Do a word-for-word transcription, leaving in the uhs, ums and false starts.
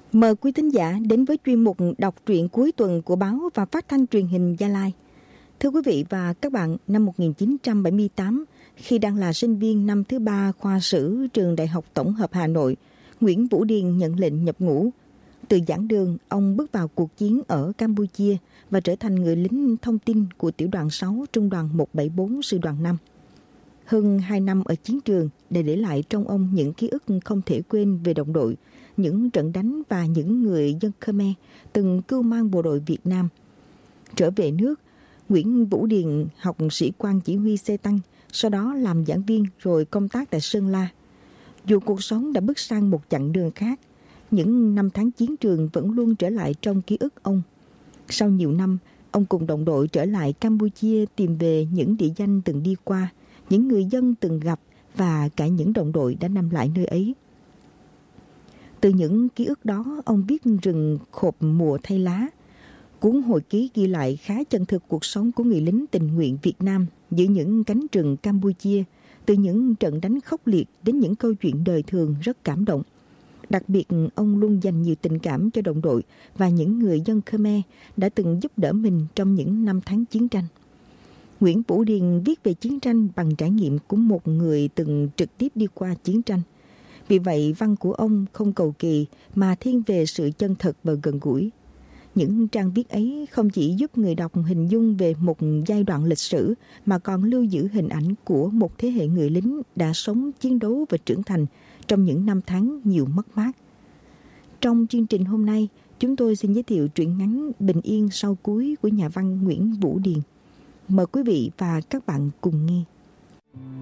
Mời quý thính giả đến với chuyên mục đọc truyện cuối tuần của báo và phát thanh truyền hình Gia Lai. Thưa quý vị và các bạn, năm một nghìn chín trăm bảy mươi tám, khi đang là sinh viên năm thứ ba khoa sử trường Đại học Tổng hợp Hà Nội, Nguyễn Vũ Điền nhận lệnh nhập ngũ. Từ giảng đường, ông bước vào cuộc chiến ở Campuchia và trở thành người lính thông tin của tiểu đoàn sáu trung đoàn một bảy bốn sư đoàn năm. Hơn hai năm ở chiến trường để để lại trong ông những ký ức không thể quên về đồng đội, những trận đánh và những người dân Khmer từng cưu mang bộ đội Việt Nam. Trở về nước, Nguyễn Vũ Điền học sĩ quan chỉ huy xe tăng, sau đó làm giảng viên rồi công tác tại Sơn La. Dù cuộc sống đã bước sang một chặng đường khác, những năm tháng chiến trường vẫn luôn trở lại trong ký ức ông. Sau nhiều năm, ông cùng đồng đội trở lại Campuchia tìm về những địa danh từng đi qua, những người dân từng gặp và cả những đồng đội đã nằm lại nơi ấy. Từ những ký ức đó, ông viết Rừng khộp mùa thay lá. Cuốn hồi ký ghi lại khá chân thực cuộc sống của người lính tình nguyện Việt Nam giữa những cánh rừng Campuchia, từ những trận đánh khốc liệt đến những câu chuyện đời thường rất cảm động. Đặc biệt, ông luôn dành nhiều tình cảm cho đồng đội và những người dân Khmer đã từng giúp đỡ mình trong những năm tháng chiến tranh. Nguyễn Vũ Điền viết về chiến tranh bằng trải nghiệm của một người từng trực tiếp đi qua chiến tranh. Vì vậy, văn của ông không cầu kỳ mà thiên về sự chân thật và gần gũi. Những trang viết ấy không chỉ giúp người đọc hình dung về một giai đoạn lịch sử mà còn lưu giữ hình ảnh của một thế hệ người lính đã sống, chiến đấu và trưởng thành trong những năm tháng nhiều mất mát. Trong chương trình hôm nay, chúng tôi xin giới thiệu truyện ngắn Bình Yên Sau Cuối của nhà văn Nguyễn Vũ Điền. Mời quý vị và các bạn cùng nghe.